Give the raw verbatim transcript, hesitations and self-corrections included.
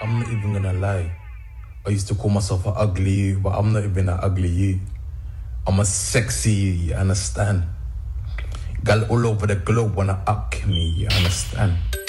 I'm not even gonna lie. I used to call myself an ugly you, but I'm not even an ugly you. I'm a sexy you, you understand? Girl all over the globe wanna up me, you understand?